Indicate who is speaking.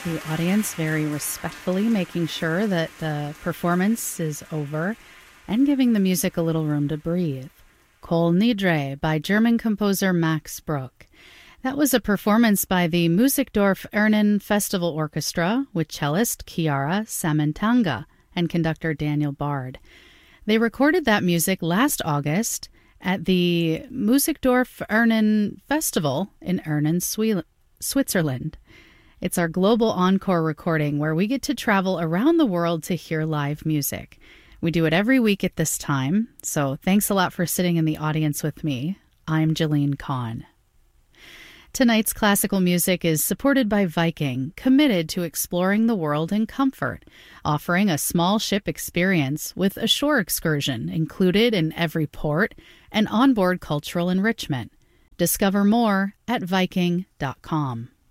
Speaker 1: The audience very respectfully making sure that the performance is over and giving the music a little room to breathe. Kol Nidre by German composer Max Bruch. That was a performance by the Musikdorf Ernen Festival Orchestra with cellist Chiara Samantanga and conductor Daniel Bard. They recorded that music last August at the Musikdorf Ernen Festival in Ernen, Switzerland. It's our global encore recording where we get to travel around the world to hear live music. We do it every week at this time, so thanks a lot for sitting in the audience with me. I'm Jalene Kahn. Tonight's classical music is supported by Viking, committed to exploring the world in comfort, offering a small ship experience with a shore excursion included in every port and onboard cultural enrichment. Discover more at Viking.com.